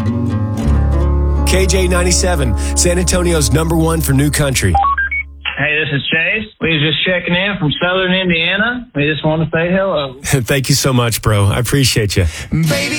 KJ97, San Antonio's #1 for new country. Hey, this is Chase. We was just checking in from Southern Indiana. We just want to say hello. Thank you so much, bro. I appreciate you. Baby,